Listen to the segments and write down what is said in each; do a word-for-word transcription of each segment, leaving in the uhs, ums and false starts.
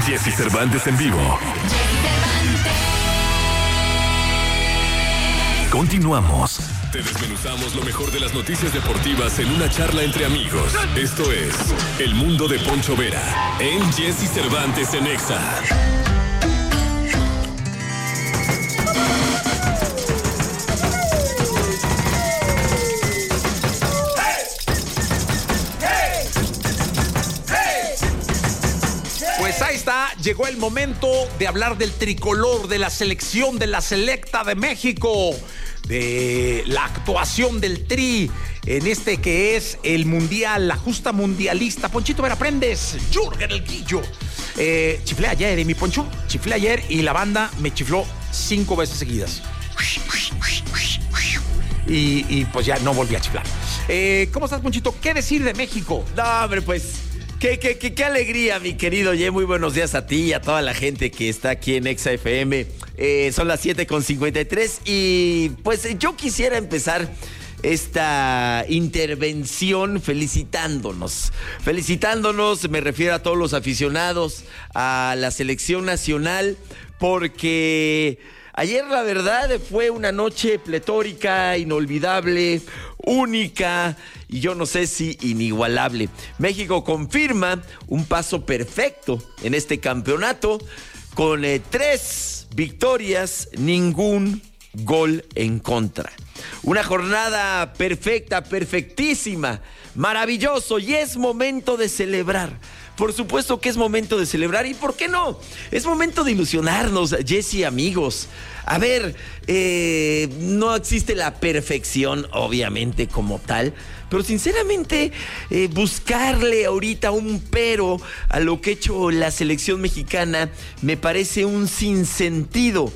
Jesse Cervantes en vivo. Continuamos. Te desmenuzamos lo mejor de las noticias deportivas en una charla entre amigos. Esto es El Mundo de Poncho Vera en Jesse Cervantes en Exa. Pues ahí está, llegó el momento de hablar del tricolor, de la selección de la Selecta de México, de la actuación del Tri en este que es el Mundial, la justa mundialista. Ponchito Vera, aprendes, Jürgen el Guillo. Eh, chiflé ayer, ¿eh, mi Poncho? Chiflé ayer y la banda me chifló cinco veces seguidas. Y, y pues ya no volví a chiflar. Eh, ¿Cómo estás, Ponchito? ¿Qué decir de México? No, hombre, pues... Qué, qué, qué, qué alegría, mi querido Ye. Muy buenos días a ti y a toda la gente que está aquí en Exa F M. Eh, son las siete con cincuenta y tres y pues yo quisiera empezar esta intervención felicitándonos. Felicitándonos, me refiero a todos los aficionados a la selección nacional, porque ayer la verdad fue una noche pletórica, inolvidable, única y yo no sé si inigualable. México confirma un paso perfecto en este campeonato con eh, tres victorias, ningún gol en contra. Una jornada perfecta, perfectísima, maravilloso, y es momento de celebrar. Por supuesto que es momento de celebrar, y ¿por qué no? Es momento de ilusionarnos, Jesse, amigos. A ver, eh, no existe la perfección, obviamente, como tal, pero sinceramente, eh, buscarle ahorita un pero a lo que ha hecho la selección mexicana me parece un sinsentido,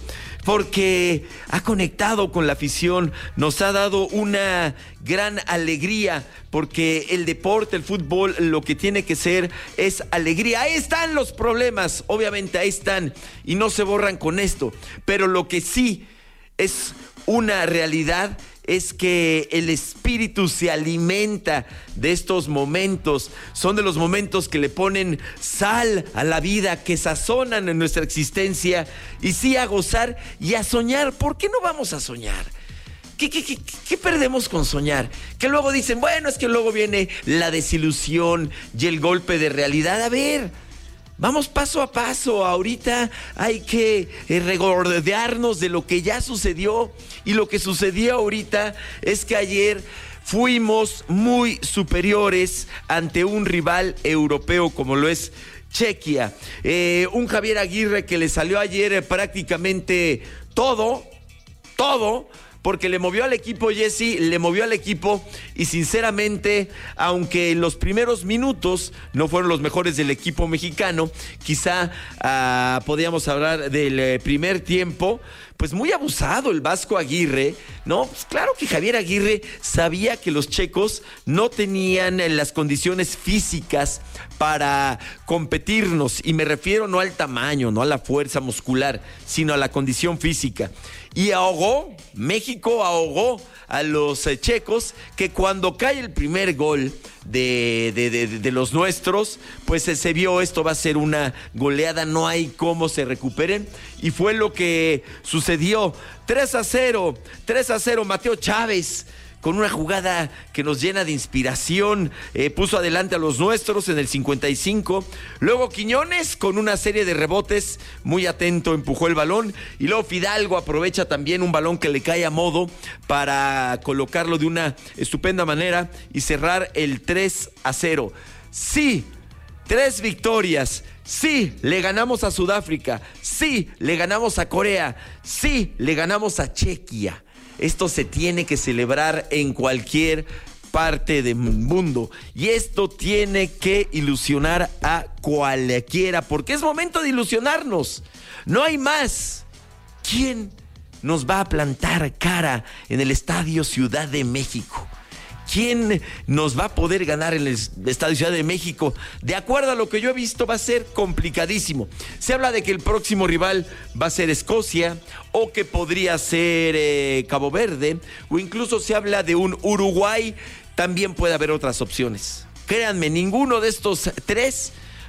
porque ha conectado con la afición, nos ha dado una gran alegría, porque el deporte, el fútbol, lo que tiene que ser es alegría. Ahí están los problemas, obviamente ahí están, y no se borran con esto, pero lo que sí es una realidad es que el espíritu se alimenta de estos momentos. Son de los momentos que le ponen sal a la vida, que sazonan en nuestra existencia, y sí a gozar y a soñar. ¿Por qué no vamos a soñar? ¿Qué, qué, qué, qué perdemos con soñar? Que luego dicen, bueno, es que luego viene la desilusión y el golpe de realidad. A ver, vamos paso a paso. Ahorita hay que eh, recordarnos de lo que ya sucedió, y lo que sucedió ahorita es que ayer fuimos muy superiores ante un rival europeo como lo es Chequia. Eh, un Javier Aguirre que le salió ayer eh, prácticamente todo, todo, porque le movió al equipo, Jesse, le movió al equipo, y sinceramente, aunque en los primeros minutos no fueron los mejores del equipo mexicano, quizá uh, podríamos hablar del eh, primer tiempo, pues muy abusado el Vasco Aguirre, ¿no? Pues claro que Javier Aguirre sabía que los checos no tenían las condiciones físicas para competirnos, y me refiero no al tamaño, no a la fuerza muscular, sino a la condición física. Y ahogó, México ahogó a los eh, checos, que cuando cae el primer gol de, de, de, de los nuestros, pues eh, se vio, esto va a ser una goleada, no hay cómo se recuperen, y fue lo que sucedió. tres a cero, tres a cero, Mateo Chávez, con una jugada que nos llena de inspiración, eh, puso adelante a los nuestros en el cincuenta y cinco. Luego Quiñones, con una serie de rebotes, muy atento, empujó el balón. Y luego Fidalgo aprovecha también un balón que le cae a modo para colocarlo de una estupenda manera y cerrar el tres a cero. Sí, tres victorias. Sí, le ganamos a Sudáfrica. Sí, le ganamos a Corea. Sí, le ganamos a Chequia. Esto se tiene que celebrar en cualquier parte del mundo, y esto tiene que ilusionar a cualquiera, porque es momento de ilusionarnos. No hay más. ¿Quién nos va a plantar cara en el Estadio Ciudad de México? ¿Quién nos va a poder ganar en el Estadio Ciudad de México? De acuerdo a lo que yo he visto, va a ser complicadísimo. Se habla de que el próximo rival va a ser Escocia, o que podría ser eh, Cabo Verde, o incluso se habla de un Uruguay. También puede haber otras opciones. Créanme, ninguno de estos tres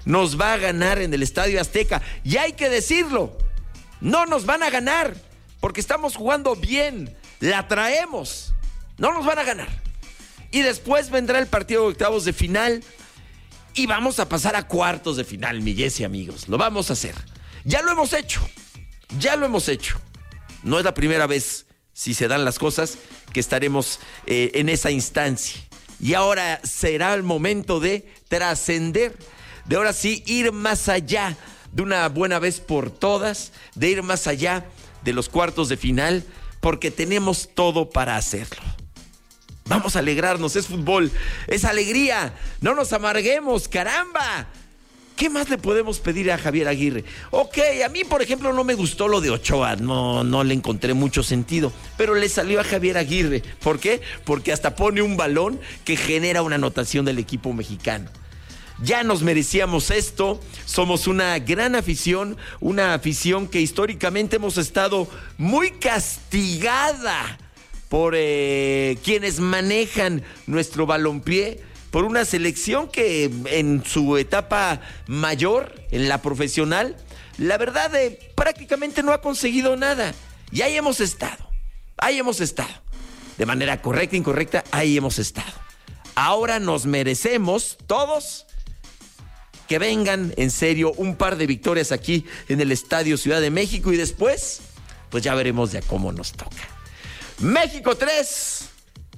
nos va a ganar en el Estadio Azteca. Y hay que decirlo, no nos van a ganar, porque estamos jugando bien, la traemos, no nos van a ganar. Y después vendrá el partido de octavos de final y vamos a pasar a cuartos de final, mi Jesse, amigos, lo vamos a hacer. Ya lo hemos hecho, ya lo hemos hecho. No es la primera vez, si se dan las cosas, que estaremos eh, en esa instancia. Y ahora será el momento de trascender, de ahora sí ir más allá de una buena vez por todas, de ir más allá de los cuartos de final, porque tenemos todo para hacerlo. Vamos a alegrarnos, es fútbol, es alegría, no nos amarguemos, caramba. ¿Qué más le podemos pedir a Javier Aguirre? Ok, a mí, por ejemplo, no me gustó lo de Ochoa, no, no le encontré mucho sentido, pero le salió a Javier Aguirre. ¿Por qué? Porque hasta pone un balón que genera una anotación del equipo mexicano. Ya nos merecíamos esto, somos una gran afición, una afición que históricamente hemos estado muy castigada por eh, quienes manejan nuestro balompié, por una selección que en su etapa mayor, en la profesional, la verdad eh, prácticamente no ha conseguido nada. Y ahí hemos estado, ahí hemos estado. De manera correcta, incorrecta, ahí hemos estado. Ahora nos merecemos todos que vengan en serio un par de victorias aquí en el Estadio Ciudad de México y después, pues ya veremos de cómo nos toca. México tres,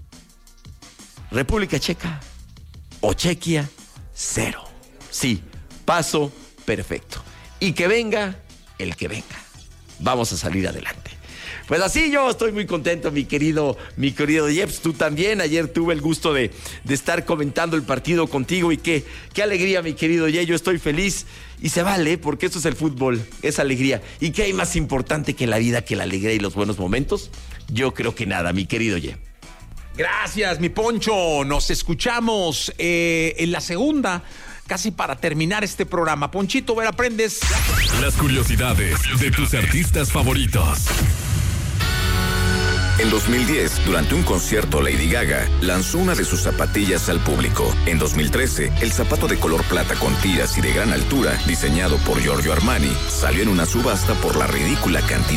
República Checa o Chequia cero. Sí, paso perfecto. Y que venga el que venga. Vamos a salir adelante. Pues así yo estoy muy contento, mi querido, mi querido Jeps, tú también. Ayer tuve el gusto de, de estar comentando el partido contigo y qué, qué alegría, mi querido Ye. Yo estoy feliz y se vale, porque esto es el fútbol, es alegría. ¿Y qué hay más importante que la vida, que la alegría y los buenos momentos? Yo creo que nada, mi querido Ye. Gracias, mi Poncho. Nos escuchamos eh, en la segunda, casi para terminar este programa. Ponchito, ver, aprendes. Las curiosidades de tus artistas favoritos. En dos mil diez, durante un concierto, Lady Gaga lanzó una de sus zapatillas al público. En dos mil trece, el zapato de color plata con tiras y de gran altura, diseñado por Giorgio Armani, salió en una subasta por la ridícula cantidad